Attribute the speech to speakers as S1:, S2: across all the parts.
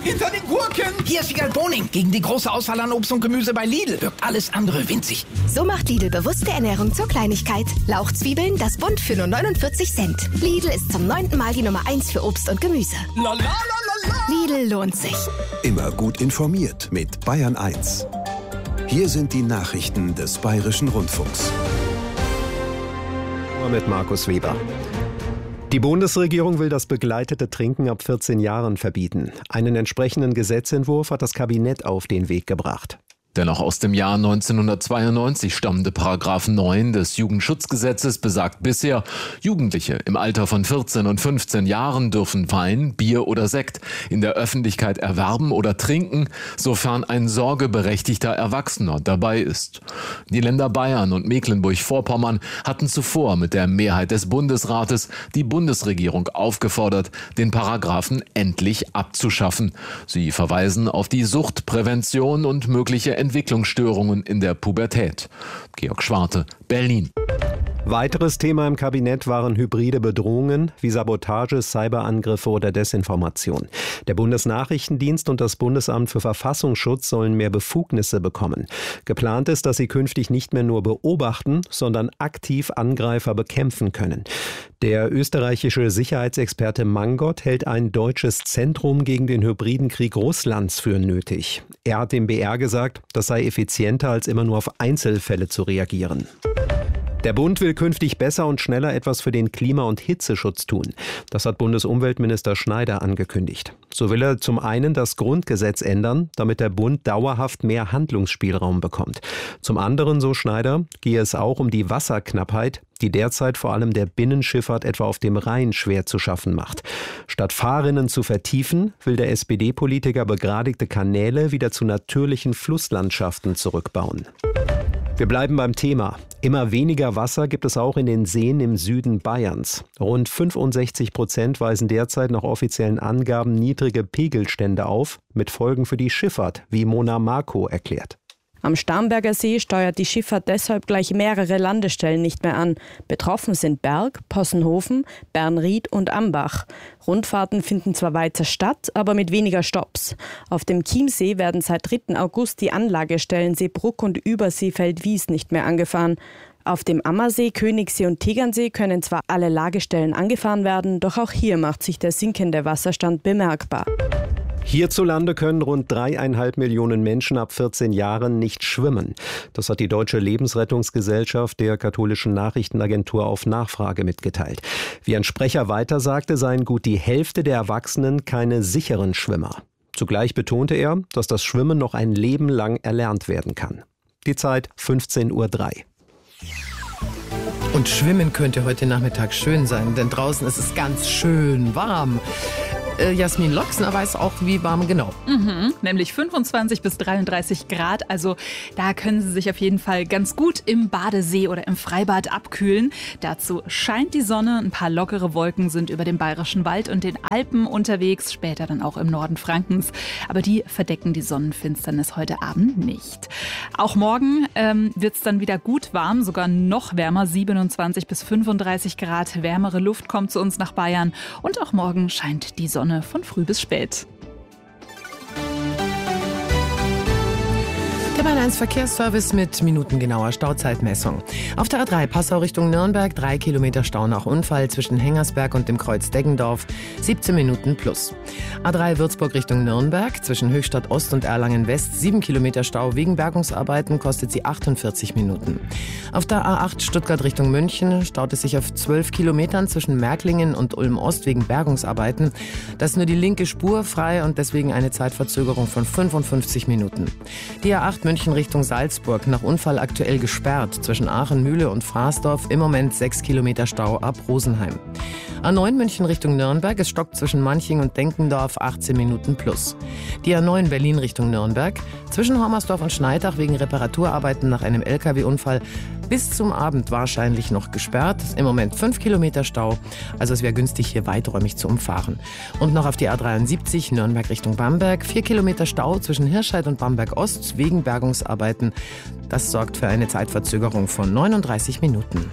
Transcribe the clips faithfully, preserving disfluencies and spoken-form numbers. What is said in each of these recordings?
S1: hinter den Gurken.
S2: Hier ist Wiegald Boning. Gegen die große Auswahl an Obst und Gemüse bei Lidl wirkt alles andere winzig.
S3: So macht Lidl bewusste Ernährung zur Kleinigkeit. Lauchzwiebeln, das Bund für nur neunundvierzig Cent. Lidl ist zum neunten Mal die Nummer eins für Obst und Gemüse.
S1: La, la, la, la, la.
S3: Lidl lohnt sich.
S4: Immer gut informiert mit Bayern eins. Hier sind die Nachrichten des Bayerischen Rundfunks.
S5: Mit Markus Weber. Die Bundesregierung will das begleitete Trinken ab vierzehn Jahren verbieten. Einen entsprechenden Gesetzentwurf hat das Kabinett auf den Weg gebracht.
S6: Der noch aus dem Jahr neunzehnhundertzweiundneunzig stammende Paragraph neun des Jugendschutzgesetzes besagt bisher, Jugendliche im Alter von vierzehn und fünfzehn Jahren dürfen Wein, Bier oder Sekt in der Öffentlichkeit erwerben oder trinken, sofern ein sorgeberechtigter Erwachsener dabei ist. Die Länder Bayern und Mecklenburg-Vorpommern hatten zuvor mit der Mehrheit des Bundesrates die Bundesregierung aufgefordert, den Paragraphen endlich abzuschaffen. Sie verweisen auf die Suchtprävention und mögliche Entwicklungsstörungen in der Pubertät. Georg Schwarte, Berlin.
S5: Weiteres Thema im Kabinett waren hybride Bedrohungen wie Sabotage, Cyberangriffe oder Desinformation. Der Bundesnachrichtendienst und das Bundesamt für Verfassungsschutz sollen mehr Befugnisse bekommen. Geplant ist, dass sie künftig nicht mehr nur beobachten, sondern aktiv Angreifer bekämpfen können. Der österreichische Sicherheitsexperte Mangot hält ein deutsches Zentrum gegen den hybriden Krieg Russlands für nötig. Er hat dem B R gesagt, das sei effizienter, als immer nur auf Einzelfälle zu reagieren. Der Bund will künftig besser und schneller etwas für den Klima- und Hitzeschutz tun. Das hat Bundesumweltminister Schneider angekündigt. So will er zum einen das Grundgesetz ändern, damit der Bund dauerhaft mehr Handlungsspielraum bekommt. Zum anderen, so Schneider, gehe es auch um die Wasserknappheit, die derzeit vor allem der Binnenschifffahrt etwa auf dem Rhein schwer zu schaffen macht. Statt Fahrrinnen zu vertiefen, will der S P D-Politiker begradigte Kanäle wieder zu natürlichen Flusslandschaften zurückbauen. Wir bleiben beim Thema. Immer weniger Wasser gibt es auch in den Seen im Süden Bayerns. Rund fünfundsechzig Prozent weisen derzeit nach offiziellen Angaben niedrige Pegelstände auf, mit Folgen für die Schifffahrt, wie Mona Marco erklärt.
S7: Am Starnberger See steuert die Schifffahrt deshalb gleich mehrere Landestellen nicht mehr an. Betroffen sind Berg, Possenhofen, Bernried und Ambach. Rundfahrten finden zwar weiter statt, aber mit weniger Stopps. Auf dem Chiemsee werden seit dritten August die Anlagestellen Seebruck und Überseefeld-Wies nicht mehr angefahren. Auf dem Ammersee, Königssee und Tegernsee können zwar alle Lagestellen angefahren werden, doch auch hier macht sich der sinkende Wasserstand bemerkbar.
S5: Hierzulande können rund dreieinhalb Millionen Menschen ab vierzehn Jahren nicht schwimmen. Das hat die Deutsche Lebensrettungsgesellschaft der katholischen Nachrichtenagentur auf Nachfrage mitgeteilt. Wie ein Sprecher weiter sagte, seien gut die Hälfte der Erwachsenen keine sicheren Schwimmer. Zugleich betonte er, dass das Schwimmen noch ein Leben lang erlernt werden kann. Die Zeit fünfzehn Uhr drei.
S8: Und Schwimmen könnte heute Nachmittag schön sein, denn draußen ist es ganz schön warm. Äh, Jasmin Loxner weiß auch, wie warm genau.
S9: Mhm, nämlich fünfundzwanzig bis dreiunddreißig Grad. Also da können Sie sich auf jeden Fall ganz gut im Badesee oder im Freibad abkühlen. Dazu scheint die Sonne. Ein paar lockere Wolken sind über dem Bayerischen Wald und den Alpen unterwegs. Später dann auch im Norden Frankens. Aber die verdecken die Sonnenfinsternis heute Abend nicht. Auch morgen ähm, wird es dann wieder gut warm, sogar noch wärmer. siebenundzwanzig bis fünfunddreißig Grad. Wärmere Luft kommt zu uns nach Bayern. Und auch morgen scheint die Sonne von früh bis spät.
S8: Der Bayern eins Verkehrsservice mit minutengenauer Stauzeitmessung. Auf der A drei Passau Richtung Nürnberg, drei Kilometer Stau nach Unfall zwischen Hengersberg und dem Kreuz Deggendorf, siebzehn Minuten plus. A drei Würzburg Richtung Nürnberg, zwischen Höchstadt Ost und Erlangen West, sieben Kilometer Stau wegen Bergungsarbeiten, kostet sie achtundvierzig Minuten. Auf der A acht Stuttgart Richtung München staut es sich auf zwölf Kilometern zwischen Märklingen und Ulm Ost wegen Bergungsarbeiten. Da ist nur die linke Spur frei und deswegen eine Zeitverzögerung von fünfundfünfzig Minuten. Die A acht München Richtung Salzburg, nach Unfall aktuell gesperrt, zwischen Aachen, Mühle und Fraßdorf, im Moment sechs Kilometer Stau ab Rosenheim. A neun München Richtung Nürnberg, es stockt zwischen Manching und Denkendorf, achtzehn Minuten plus. Die A neun Berlin Richtung Nürnberg, zwischen Hommersdorf und Schneidach wegen Reparaturarbeiten nach einem L K W-Unfall, bis zum Abend wahrscheinlich noch gesperrt, im Moment fünf Kilometer Stau, also es wäre günstig, hier weiträumig zu umfahren. Und noch auf die A dreiundsiebzig Nürnberg Richtung Bamberg, vier Kilometer Stau zwischen Hirscheid und Bamberg Ost wegen Bergungsarbeiten. Das sorgt für eine Zeitverzögerung von neununddreißig Minuten.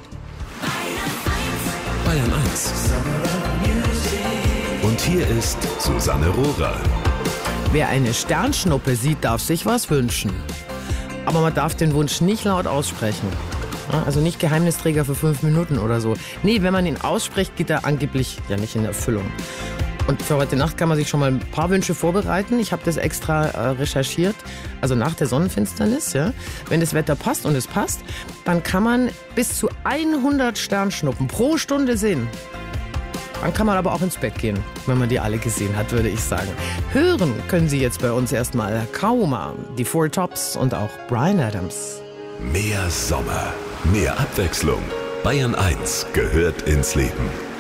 S4: Bayern eins. Und hier ist Susanne Rohrer.
S8: Wer eine Sternschnuppe sieht, darf sich was wünschen. Aber man darf den Wunsch nicht laut aussprechen. Also nicht Geheimnisträger für fünf Minuten oder so. Nee, wenn man ihn ausspricht, geht er angeblich ja nicht in Erfüllung. Und für heute Nacht kann man sich schon mal ein paar Wünsche vorbereiten. Ich habe das extra äh, recherchiert, also nach der Sonnenfinsternis. Ja. Wenn das Wetter passt und es passt, dann kann man bis zu hundert Sternschnuppen pro Stunde sehen. Dann kann man aber auch ins Bett gehen, wenn man die alle gesehen hat, würde ich sagen. Hören können Sie jetzt bei uns erstmal Kauma, die Four Tops und auch Bryan Adams.
S4: Mehr Sommer, mehr Abwechslung. Bayern eins gehört ins Leben.